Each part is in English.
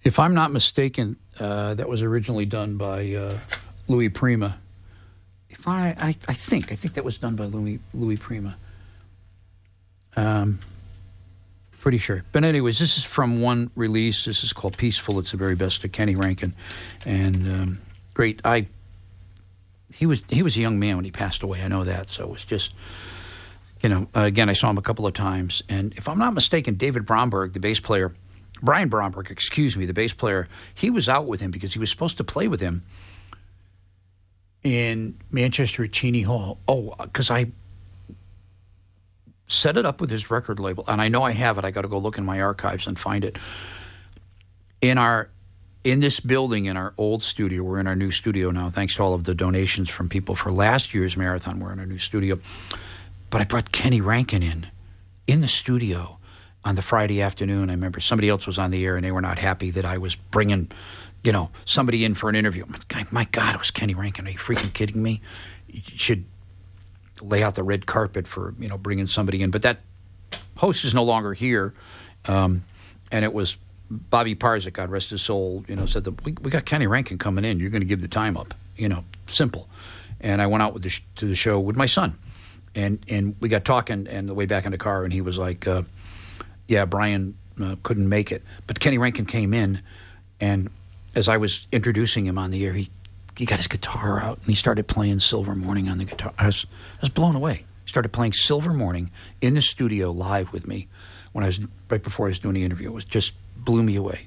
If I'm not mistaken, that was originally done by Louis Prima. If I think that was done by Louis Prima. Pretty sure. But anyways, this is from one release. This is called Peaceful. It's the very best of Kenny Rankin. And great. He was a young man when he passed away. I know that. So it was just, again, I saw him a couple of times. And if I'm not mistaken, David Bromberg, the bass player, Brian Bromberg, the bass player, he was out with him because he was supposed to play with him in Manchester at Cheney Hall. Oh, because I set it up with his record label, and I know I have it. I got to go look in my archives and find it. In this building, in our old studio, we're in our new studio now, thanks to all of the donations from people for last year's marathon. We're in our new studio. But I brought Kenny Rankin in the studio on the Friday afternoon. I remember somebody else was on the air, and they were not happy that I was bringing, somebody in for an interview. My God, it was Kenny Rankin. Are you freaking kidding me? You should lay out the red carpet for, bringing somebody in. But that host is no longer here. And it was Bobby Parzik, God rest his soul, said that we got Kenny Rankin coming in. You're going to give the time up, simple. And I went out to the show with my son. And we got talking and the way back in the car, and he was like, yeah, Brian couldn't make it. But Kenny Rankin came in, and as I was introducing him on the air, he got his guitar out, and he started playing Silver Morning on the guitar. I was blown away. He started playing Silver Morning in the studio live with me right before I was doing the interview. It was just blew me away.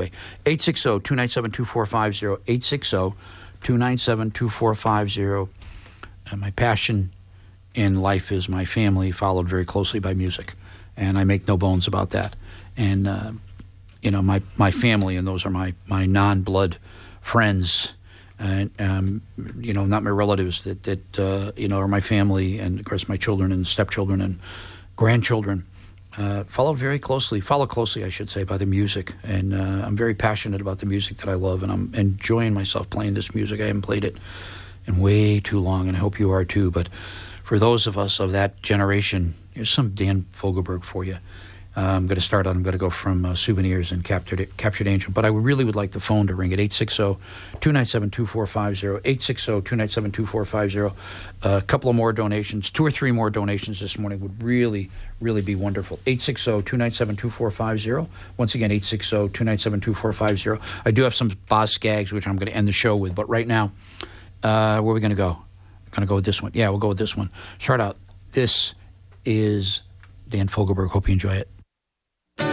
860-297-2450, 860-297-2450. My passion in life is my family, followed very closely by music, and I make no bones about that. And, my family, and those are my non-blood friends, and not my relatives that are my family, and of course my children and stepchildren and grandchildren, follow closely, I should say, by the music. And I'm very passionate about the music that I love, and I'm enjoying myself playing this music. I haven't played it in way too long, and I hope you are too. But for those of us of that generation, here's some Dan Fogelberg for you. I'm going to go from Souvenirs and Captured Angel. But I really would like the phone to ring at 860-297-2450, 860-297-2450. A couple of more donations, 2 or 3 more donations this morning would really, really be wonderful. 860-297-2450. Once again, 860-297-2450. I do have some Boz Scaggs, which I'm going to end the show with. But right now, where are we going to go? I'm going to go with this one. Yeah, we'll go with this one. Start out. This is Dan Fogelberg. Hope you enjoy it.